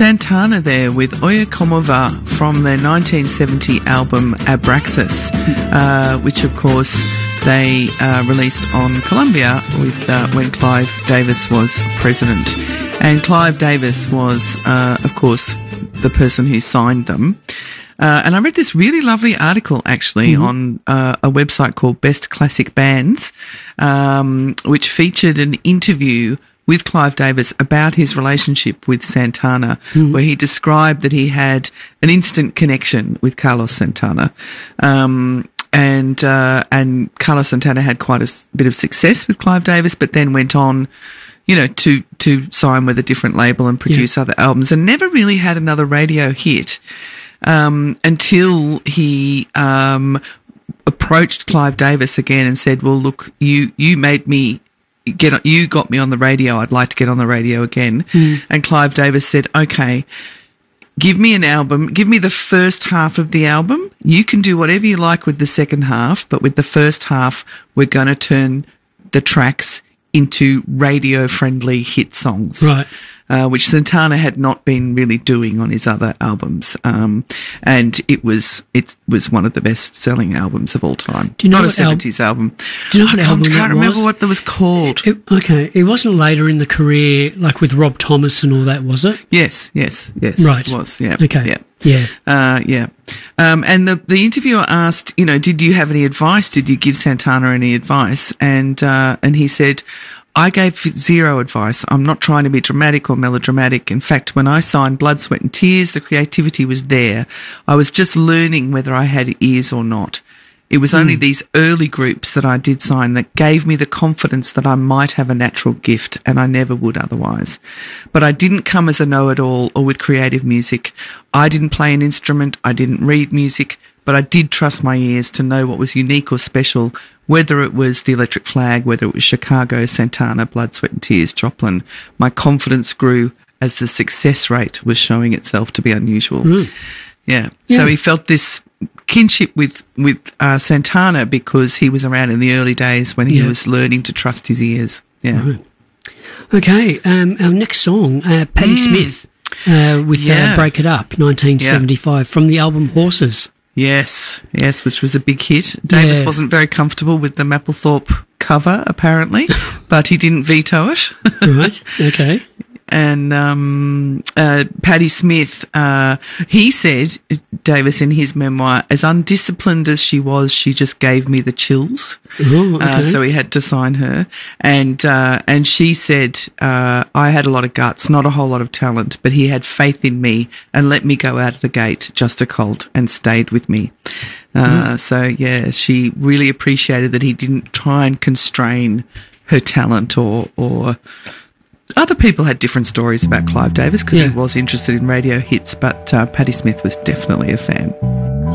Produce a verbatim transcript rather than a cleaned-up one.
Santana there with Oye Como Va from their nineteen seventy album Abraxas, uh, which of course they uh, released on Columbia with uh, when Clive Davis was president. And Clive Davis was, uh, of course, the person who signed them. Uh, and I read this really lovely article, actually, mm-hmm. on uh, a website called Best Classic Bands, um, which featured an interview with Clive Davis about his relationship with Santana, mm-hmm. where he described that he had an instant connection with Carlos Santana. Um, and uh, and Carlos Santana had quite a s- bit of success with Clive Davis, but then went on, you know, to, to sign with a different label and produce yeah. other albums, and never really had another radio hit um, until he um, approached Clive Davis again and said, well, look, you, you made me get, you got me on the radio. I'd like to get on the radio again. Mm. And Clive Davis said, okay, give me an album, give me the first half of the album. You can do whatever you like with the second half, but with the first half, we're going to turn the tracks into radio-friendly hit songs, right? Uh, which Santana had not been really doing on his other albums, um, and it was it was one of the best-selling albums of all time. Do you know not what a seventies al- album. Do you know I what can't, album can't it remember was? what that was called. It, it, okay, it wasn't later in the career, like with Rob Thomas and all that, was it? Yes, yes, yes. Right. It was. Yeah. Okay. Yeah. Yeah. Uh, yeah. Um, and the, the interviewer asked, you know, did you have any advice? Did you give Santana any advice? And, uh, and he said, I gave zero advice. I'm not trying to be dramatic or melodramatic. In fact, when I signed Blood, Sweat and Tears, the creativity was there. I was just learning whether I had ears or not. It was only mm. these early groups that I did sign that gave me the confidence that I might have a natural gift, and I never would otherwise. But I didn't come as a know-it-all or with creative music. I didn't play an instrument. I didn't read music, but I did trust my ears to know what was unique or special, whether it was the Electric Flag, whether it was Chicago, Santana, Blood, Sweat and Tears, Joplin. My confidence grew as the success rate was showing itself to be unusual. Mm. Yeah. yeah. So he felt this kinship with, with uh, Santana because he was around in the early days when he yeah. was learning to trust his ears. Yeah. Right. Okay, um, our next song, uh, Patti mm. Smith uh, with yeah. uh, Break It Up, nineteen seventy-five, yeah. from the album Horses. Yes, yes, which was a big hit. Davis yeah. wasn't very comfortable with the Mapplethorpe cover, apparently, but he didn't veto it. Right, okay. And um, uh, Patti Smith, uh, he said, Davis in his memoir, as undisciplined as she was, she just gave me the chills. Oh, okay. uh, so he had to sign her. And uh, and she said, uh, I had a lot of guts, not a whole lot of talent, but he had faith in me and let me go out of the gate just a colt and stayed with me. Uh, mm. So, yeah, she really appreciated that he didn't try and constrain her talent or... or Other people had different stories about Clive Davis because yeah. he was interested in radio hits, but uh, Patti Smith was definitely a fan.